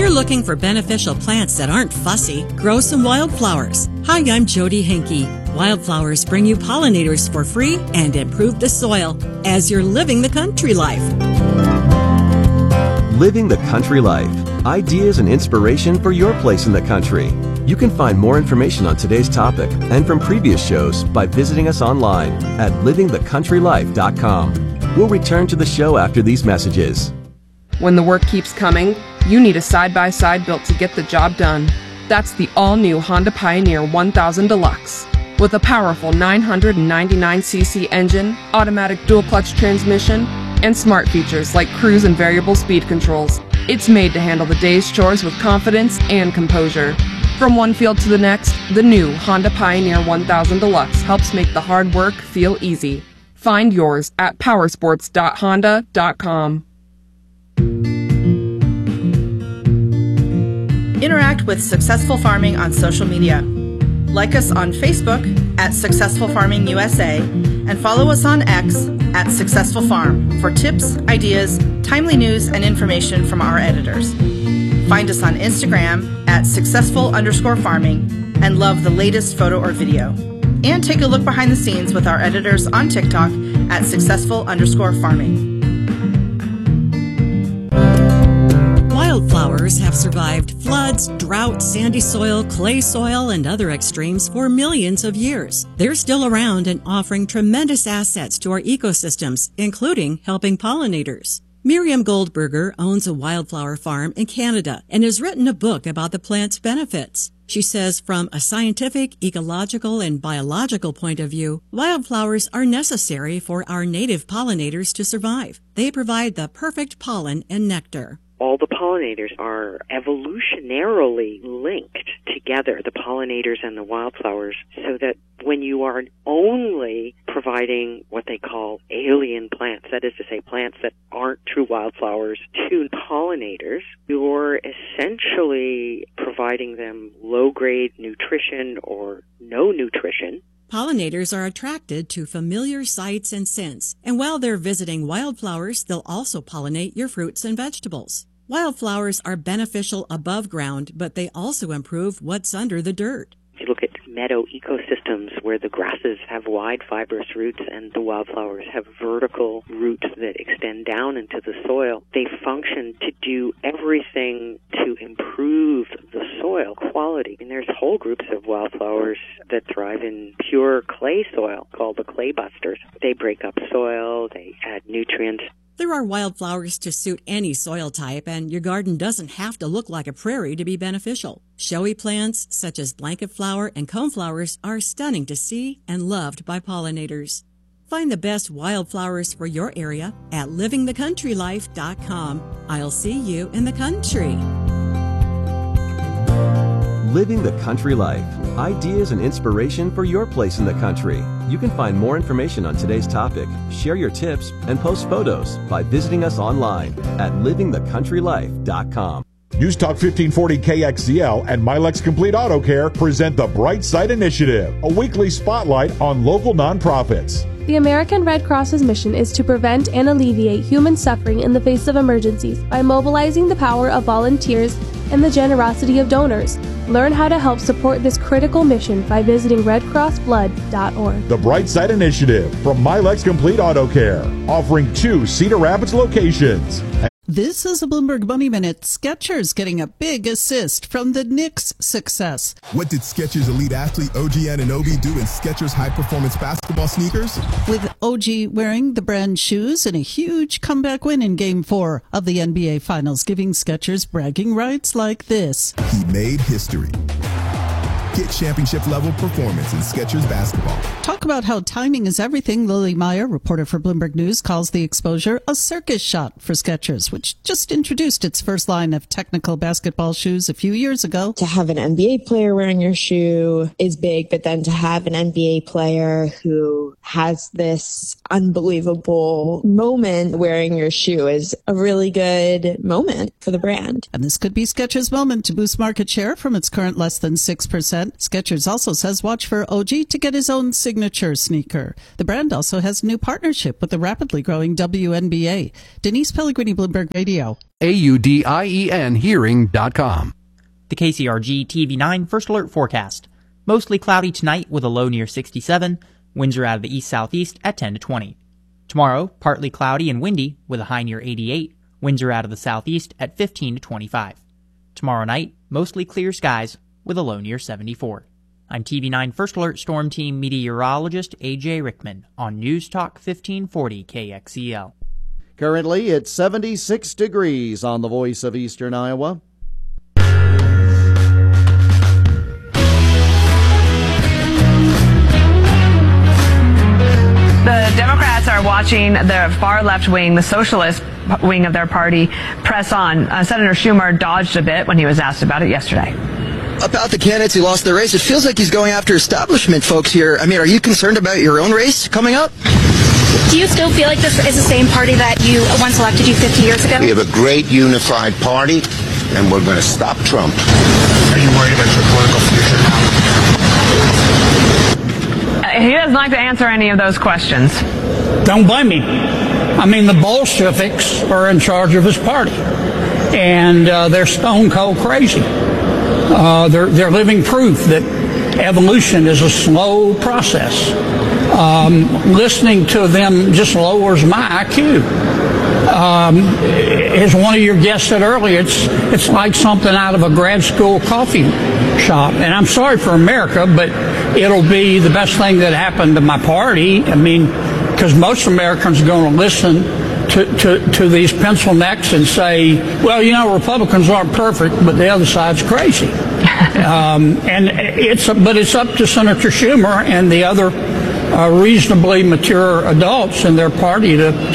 you're looking for beneficial plants that aren't fussy, grow some wildflowers. Hi, I'm Jody Henke. Wildflowers bring you pollinators for free and improve the soil as you're living the country life. Living the country life. Ideas and inspiration for your place in the country. You can find more information on today's topic and from previous shows by visiting us online at livingthecountrylife.com. We'll return to the show after these messages. When the work keeps coming, you need a side-by-side built to get the job done. That's the all-new Honda Pioneer 1000 Deluxe. With a powerful 999cc engine, automatic dual-clutch transmission, and smart features like cruise and variable speed controls, it's made to handle the day's chores with confidence and composure. From one field to the next, the new Honda Pioneer 1000 Deluxe helps make the hard work feel easy. Find yours at powersports.honda.com. Interact with Successful Farming on social media. Like us on Facebook at Successful Farming USA and follow us on X at Successful Farm for tips, ideas, timely news, and information from our editors. Find us on Instagram at successful_farming and love the latest photo or video. And take a look behind the scenes with our editors on TikTok at successful_farming. Wildflowers have survived floods, drought, sandy soil, clay soil, and other extremes for millions of years. They're still around and offering tremendous assets to our ecosystems, including helping pollinators. Miriam Goldberger owns a wildflower farm in Canada and has written a book about the plant's benefits. She says from a scientific, ecological, and biological point of view, wildflowers are necessary for our native pollinators to survive. They provide the perfect pollen and nectar. All the pollinators are evolutionarily linked together, the pollinators and the wildflowers, so that when you are only providing what they call alien plants, that is to say plants that aren't true wildflowers, to pollinators, you're essentially providing them low-grade nutrition or no nutrition. Pollinators are attracted to familiar sights and scents, and while they're visiting wildflowers, they'll also pollinate your fruits and vegetables. Wildflowers are beneficial above ground, but they also improve what's under the dirt. If you look at meadow ecosystems where the grasses have wide fibrous roots and the wildflowers have vertical roots that extend down into the soil, they function to do everything to improve the soil quality. And there's whole groups of wildflowers that thrive in pure clay soil called the clay busters. They break up soil, they add nutrients. There are wildflowers to suit any soil type, and your garden doesn't have to look like a prairie to be beneficial. Showy plants such as blanket flower and coneflowers are stunning to see and loved by pollinators. Find the best wildflowers for your area at livingthecountrylife.com. I'll see you in the country. Living the country life. Ideas and inspiration for your place in the country. You can find more information on today's topic, share your tips, and post photos by visiting us online at livingthecountrylife.com. News Talk 1540 KXCL and Milex Complete Auto Care present the Bright Side Initiative, a weekly spotlight on local nonprofits. The American Red Cross's mission is to prevent and alleviate human suffering in the face of emergencies by mobilizing the power of volunteers and the generosity of donors. Learn how to help support this critical mission by visiting redcrossblood.org. The Bright Side Initiative from Milex Complete Auto Care, offering 2 Cedar Rapids locations. This is a Bloomberg Money Minute. Skechers getting a big assist from the Knicks' success. What did Skechers elite athlete OG Anunoby do in Skechers high-performance basketball sneakers? With OG wearing the brand shoes in a huge comeback win in Game 4 of the NBA Finals, giving Skechers bragging rights like this. He made history. Get championship-level performance in Skechers basketball. Talk about how timing is everything. Lily Meyer, reporter for Bloomberg News, calls the exposure a circus shot for Skechers, which just introduced its first line of technical basketball shoes a few years ago. To have an NBA player wearing your shoe is big, but then to have an NBA player who has this unbelievable moment wearing your shoe is a really good moment for the brand. And this could be Skechers' moment to boost market share from its current less than 6% event. Skechers also says watch for OG to get his own signature sneaker. The brand also has a new partnership with the rapidly growing WNBA. Denise Pellegrini, Bloomberg Radio. AUDIENhearing.com. The KCRG TV9 First Alert forecast. Mostly cloudy tonight with a low near 67. Winds are out of the east-southeast at 10 to 20. Tomorrow, partly cloudy and windy with a high near 88. Winds are out of the southeast at 15 to 25. Tomorrow night, mostly clear skies with a low near 74. I'm TV9 First Alert Storm Team meteorologist AJ Rickman on News Talk 1540 KXEL. Currently, it's 76 degrees on the Voice of Eastern Iowa. The Democrats are watching the far left wing, the socialist wing of their party, press on. Senator Schumer dodged a bit when he was asked about it yesterday. About the candidates who lost their race, it feels like he's going after establishment folks here. I mean, are you concerned about your own race coming up? Do you still feel like this is the same party that you once elected you 50 years ago? We have a great unified party, and we're going to stop Trump. Are you worried about your political future now? He doesn't like to answer any of those questions. Don't blame me. I mean, the Bolsheviks are in charge of his party, and they're stone cold crazy. They're living proof that evolution is a slow process. Listening to them just lowers my IQ. As one of your guests said earlier, it's like something out of a grad school coffee shop. And I'm sorry for America, but it'll be the best thing that happened to my party. I mean, because most Americans are going to listen to these pencil necks and say, well, you know, Republicans aren't perfect, but the other side's crazy. But it's up to Senator Schumer and the other reasonably mature adults in their party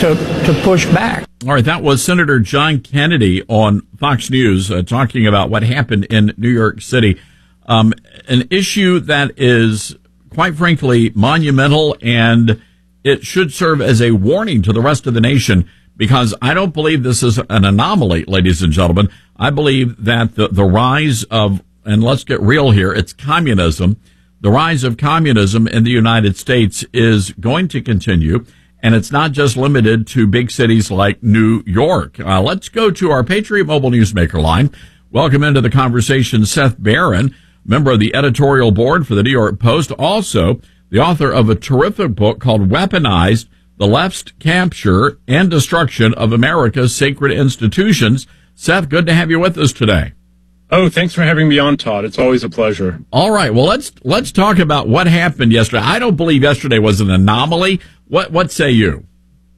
to push back. All right, that was Senator John Kennedy on Fox News talking about what happened in New York City. An issue that is, quite frankly, monumental, and it should serve as a warning to the rest of the nation, because I don't believe this is an anomaly, ladies and gentlemen. I believe that the rise of, and let's get real here, it's communism. The rise of communism in the United States is going to continue, and it's not just limited to big cities like New York. Let's go to our Patriot Mobile Newsmaker line. Welcome into the conversation, Seth Barron, member of the editorial board for the New York Post, also the author of a terrific book called Weaponized, The Left's Capture and Destruction of America's Sacred Institutions. Seth, good to have you with us today. Oh, thanks for having me on, Todd. It's always a pleasure. All right. Well, let's talk about what happened yesterday. I don't believe yesterday was an anomaly. What say you?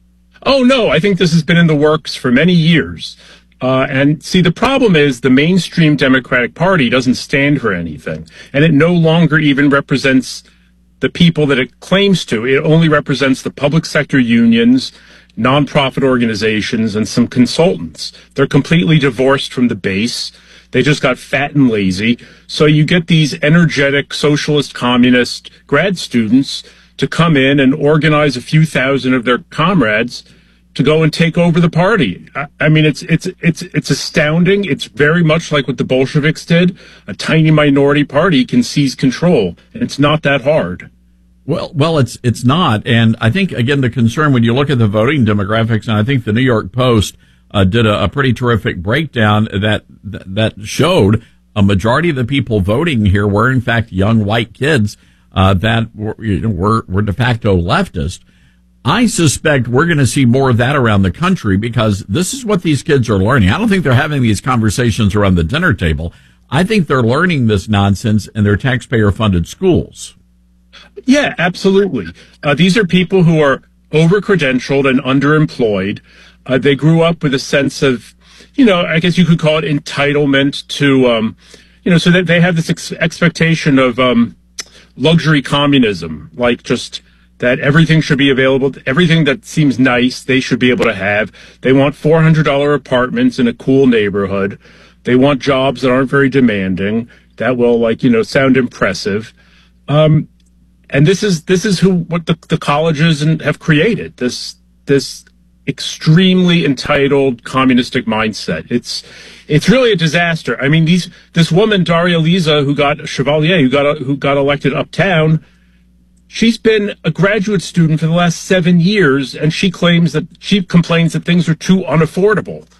Oh, no. I think this has been in the works for many years. And see, the problem is the mainstream Democratic Party doesn't stand for anything, and it no longer even represents the people that it claims to. It only represents the public sector unions, nonprofit organizations, and some consultants. They're completely divorced from the base. They just got fat and lazy. So you get these energetic socialist communist grad students to come in and organize a few thousand of their comrades to go and take over the party. I mean, it's astounding. It's very much like what the Bolsheviks did. A tiny minority party can seize control, and it's not that hard. Well, it's not. And I think, again, the concern when you look at the voting demographics, and I think the New York Post did a pretty terrific breakdown that showed a majority of the people voting here were, in fact, young white kids that were de facto leftist. I suspect we're going to see more of that around the country, because this is what these kids are learning. I don't think they're having these conversations around the dinner table. I think they're learning this nonsense in their taxpayer-funded schools. Yeah, absolutely. These are people who are over-credentialed and underemployed. They grew up with a sense of, I guess you could call it entitlement to, so that they have this expectation of luxury communism, like just that everything should be available, everything that seems nice, they should be able to have. They want $400 apartments in a cool neighborhood. They want jobs that aren't very demanding, that will, sound impressive. And this is what the colleges have created, this extremely entitled communistic mindset. It's really a disaster. I mean, this woman, Daria Liza, who got elected uptown, she's been a graduate student for the last 7 years, and she complains that things are too unaffordable.